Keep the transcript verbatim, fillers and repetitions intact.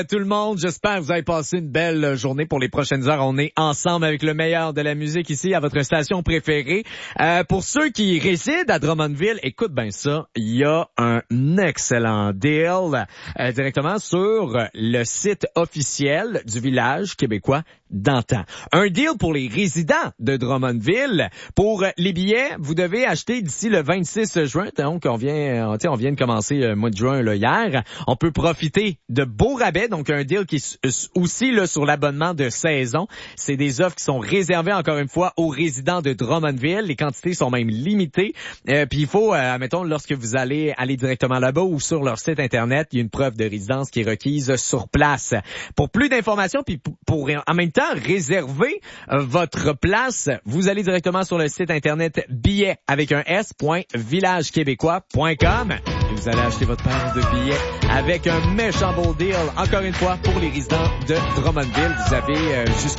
Tout le monde, j'espère que vous avez passé une belle journée. Pour les prochaines heures, on est ensemble avec le meilleur de la musique ici à votre station préférée. Euh, pour ceux qui résident à Drummondville, écoute bien ça, il y a un excellent deal euh, directement sur le site officiel du village québécois d'antan. Un deal pour les résidents de Drummondville. Pour les billets, vous devez acheter d'ici le vingt-six juin. Donc, on vient, on, on vient de commencer le mois de juin là, hier. On peut profiter de beaux rabais. Donc, un deal qui est aussi là, sur l'abonnement de saison. C'est des offres qui sont réservées, encore une fois, aux résidents de Drummondville. Les quantités sont même limitées. Euh, Puis, il faut, euh, mettons, lorsque vous allez aller directement là-bas ou sur leur site Internet, il y a une preuve de résidence qui est requise sur place. Pour plus d'informations, puis pour, pour en même temps réserver euh, votre place, vous allez directement sur le site Internet billets avec un s.village québécois point com et vous allez acheter votre paire de billets avec un méchant beau deal. Encore une fois, pour les résidents de Drummondville, vous avez euh, jusqu'à